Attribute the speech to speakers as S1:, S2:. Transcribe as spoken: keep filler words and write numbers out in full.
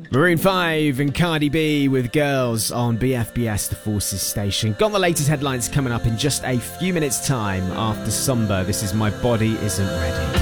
S1: Maroon five and Cardi B with Girls on B F B S, the Forces station. Got the latest headlines coming up in just a few minutes' time after Somber. This is My Body Isn't Ready.